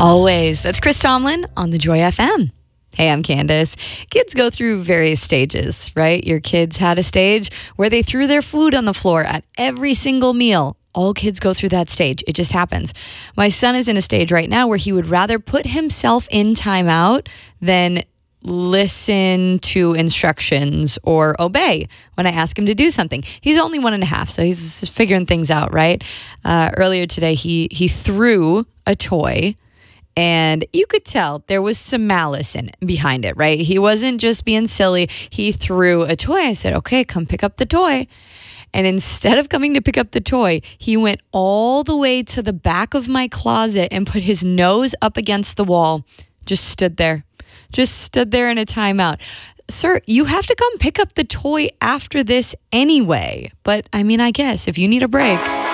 Always. That's Chris Tomlin on the Joy FM. Hey, I'm Candace. Kids go through various stages, right? Your kids had a stage where they threw their food on the floor at every single meal. All kids go through that stage. It just happens. My son is in a stage right now where he would rather put himself in timeout than listen to instructions or obey when I ask him to do something. He's only 1.5, so he's just figuring things out, right? Earlier today, he threw a toy, and you could tell there was some malice behind it, right? He wasn't just being silly. He threw a toy. I said, okay, come pick up the toy. And instead of coming to pick up the toy, he went all the way to the back of my closet and put his nose up against the wall. Just stood there in a timeout. Sir, you have to come pick up the toy after this anyway. But I mean, I guess if you need a break.